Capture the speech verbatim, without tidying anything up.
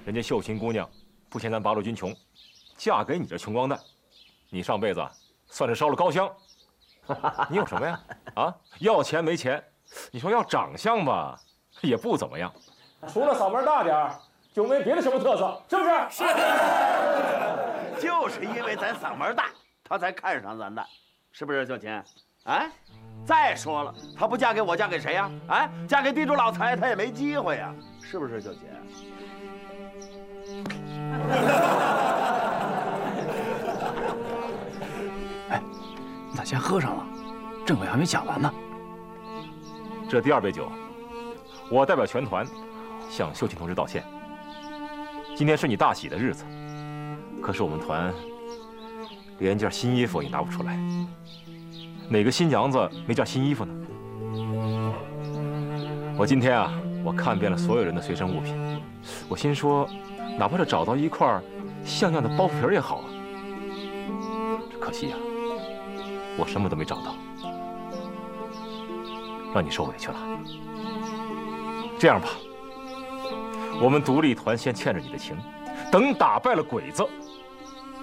人家秀琴姑娘不嫌咱八路军穷，嫁给你这穷光蛋，你上辈子算是烧了高香。你有什么呀？啊，要钱没钱，你说要长相吧，也不怎么样，除了嗓门大点儿，就没别的什么特色，是不是？ 是。就是因为咱嗓门大，他才看上咱的，是不是秀琴？哎，再说了，她不嫁给我，嫁给谁呀？哎，嫁给地主老财，她也没机会呀，是不是秀琴？ 哎，咋先喝上了？政委还没讲完呢。 这第二杯酒，我代表全团向秀琴同志道歉。今天是你大喜的日子，可是我们团连件新衣服也拿不出来。哪个新娘子没件新衣服呢？我今天啊，我看遍了所有人的随身物品，我心说，哪怕是找到一块像样的包袱皮也好啊。只可惜呀、啊，我什么都没找到，让你受委屈了。这样吧，我们独立团先欠着你的情，等打败了鬼子，